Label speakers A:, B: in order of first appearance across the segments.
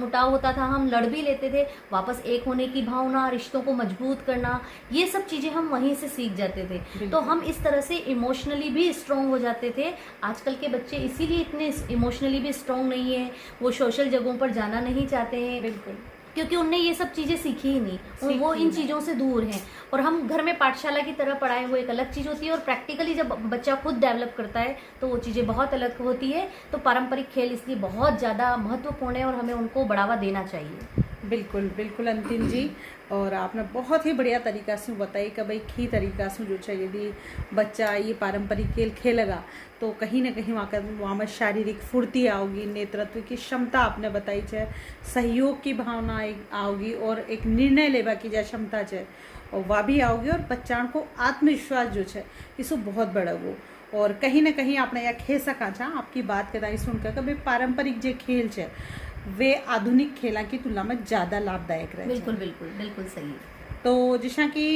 A: मनमुटाव होता था हम लड़ भी लेते थे, वापस एक होने की भावना, रिश्तों को मजबूत करना, ये सब चीजें हम वहीं से सीख जाते थे। तो हम इस तरह से इमोशनली भी स्ट्रांग हो जाते थे। आजकल के बच्चे इसीलिए इतने इमोशनली भी स्ट्रांग नहीं है, वो सोशल जगहों पर जाना नहीं चाहते हैं।
B: बिल्कुल,
A: क्योंकि उनने ये सब चीजें सीखी ही नहीं, वो इन चीजों से दूर हैं। और हम घर में पाठशाला की तरह पढ़ाए वो एक अलग चीज होती है, और प्रैक्टिकली जब बच्चा खुद डेवलप करता है तो वो चीजें बहुत अलग होती है। तो पारंपरिक खेल इसलिए बहुत ज्यादा महत्वपूर्ण है और हमें उनको बढ़ावा देना चाहिए।
B: बिल्कुल बिल्कुल अंतिम जी, और आपने बहुत ही बढ़िया तरीका से बताई कि भाई की तरीका से जो चाहिए यदि बच्चा ये पारंपरिक खेल खेलेगा तो कहीं ना कहीं वहाँ में शारीरिक फुर्ती आओगी, नेतृत्व की क्षमता आपने बताई है, सहयोग की भावना आओगी, और एक निर्णय लेवा की जो क्षमता है और वह भी आओगी, और बच्चा को आत्मविश्वास जो है इसको बहुत बढ़ेगो। और कहीं ना कहीं आपने यह कह सका था आपकी बात कदाई सुनकर कि पारंपरिक जो खेल है वे आधुनिक खेला की तुलना में ज्यादा लाभदायक रहे।
A: बिल्कुल बिल्कुल बिल्कुल सही।
B: तो जैसा कि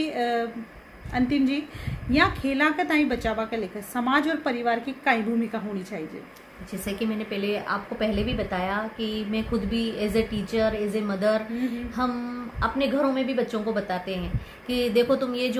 B: अंतिम जी, यहाँ खेला का ताई बचावा का लेकर समाज और परिवार की कई भूमिका होनी चाहिए।
A: जैसे कि मैंने आपको पहले भी बताया कि मैं खुद भी as a teacher, as a mother, हम अपने घरों में भी बच्चों को बताते हैं कि देखो तुम ये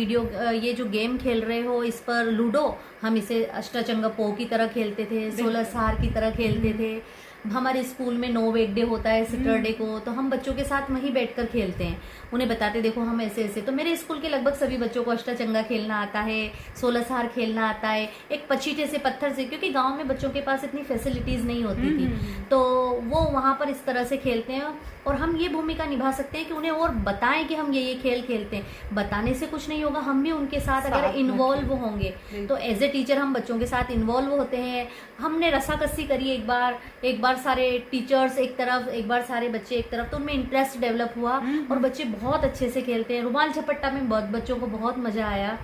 A: जो गेम खेल रहे हो, इस पर लूडो, हम इसे अष्टाचंगा पो की तरह खेलते थे, 16 सार की तरह खेलते थे। हमारे स्कूल में 9 वेक डे होता है सैटरडे को, तो हम बच्चों के साथ वहीं बैठकर खेलते हैं, उन्हें बताते देखो हम ऐसे ऐसे। तो मेरे स्कूल के लगभग सभी बच्चों को अष्टाचंगा खेलना आता है, 16 सार खेलना आता है, एक पचीटे से पत्थर से, क्योंकि गांव में बच्चों के पास इतनी फैसिलिटीज नहीं होती थी, तो वो वहां पर इस तरह से खेलते हैं। और हम ये भूमिका निभा सकते हैं कि उन्हें और बताएं कि हम ये खेल खेलते हैं। बताने से कुछ नहीं होगा, हम भी उनके साथ अगर इन्वॉल्व होंगे तो एज ए टीचर हम बच्चों के साथ इन्वॉल्व होते हैं। हमने रस्साकस्सी करी एक बार सारे टीचर्स एक तरफ, एक बार सारे बच्चे एक तरफ, तो उनमें इंटरेस्ट डेवलप हुआ और बच्चे बहुत अच्छे से खेलते हैं। रुमाल झपट्टा में बच्चों को बहुत मजा आया।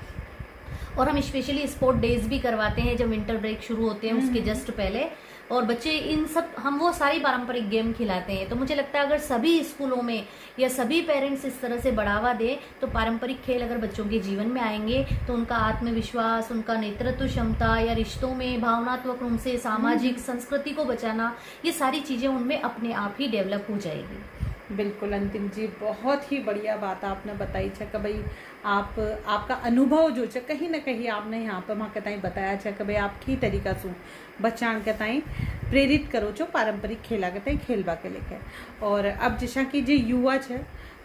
A: और हम स्पेशली स्पोर्ट डेज भी करवाते हैं जब विंटर ब्रेक शुरू होते हैं उसके जस्ट पहले, और बच्चे हम वो सारी पारंपरिक गेम खिलाते हैं। तो मुझे लगता है अगर सभी स्कूलों में या सभी पेरेंट्स इस तरह से बढ़ावा दें तो पारंपरिक खेल अगर बच्चों के जीवन में आएंगे तो उनका आत्मविश्वास, उनका नेतृत्व क्षमता या रिश्तों में भावनात्मक रूप से सामाजिक संस्कृति को बचाना, ये सारी चीजें उनमें अपने आप ही डेवलप हो जाएगी।
B: बिल्कुल अंतिम जी, बहुत ही बढ़िया बात आपने बताई है कि भाई आपका अनुभव जो है कहीं ना कहीं आपने यहाँ पर वहाँ कताई बताया है कि भाई आप की तरीका से बच्चा कताई प्रेरित करो जो पारंपरिक खेला कताई खेलवा के लेकर। और अब जैसा कि जो युवा है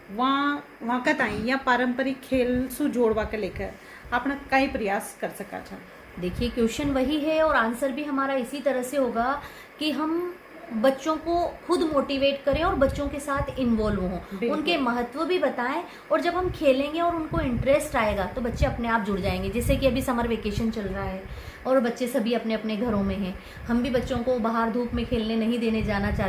B: वहाँ कताई या पारंपरिक खेल से जोड़वा के लेकर आपने कई प्रयास कर सका था।
A: देखिए क्वेश्चन वही है और आंसर भी हमारा इसी तरह से होगा कि हम बच्चों को खुद मोटिवेट करें और बच्चों के साथ इन्वॉल्व हों, उनके महत्व भी बताएं। और जब हम खेलेंगे और उनको इंटरेस्ट आएगा तो बच्चे अपने आप जुड़ जाएंगे। जैसे कि अभी समर वेकेशन चल रहा है और बच्चे सभी अपने अपने घरों में हैं, हम भी बच्चों को बाहर धूप में खेलने नहीं देने जाना चाहते।